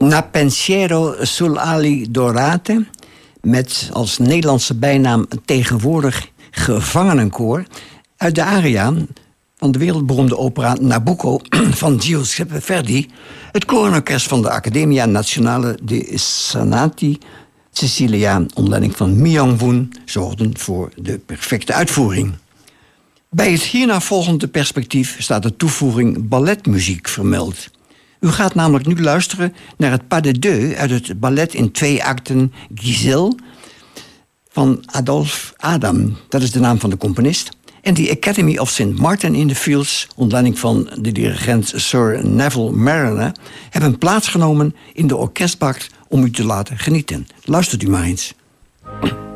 Na pensiero sull'ali dorate, met als Nederlandse bijnaam tegenwoordig gevangenenkoor, uit de aria van de wereldberoemde opera Nabucco van Giuseppe Verdi, het koororkest van de Accademia Nazionale dei Sonati Sicilia onder leiding van Myung-Whun zorgden voor de perfecte uitvoering. Bij het hierna volgende perspectief staat de toevoeging balletmuziek vermeld. U gaat namelijk nu luisteren naar het pas de deux uit het ballet in 2 acten Giselle van Adolphe Adam, dat is de naam van de componist, en The Academy of St. Martin in the Fields, onder leiding van de dirigent Sir Neville Marriner, hebben plaatsgenomen in de orkestbak om u te laten genieten. Luistert u maar eens.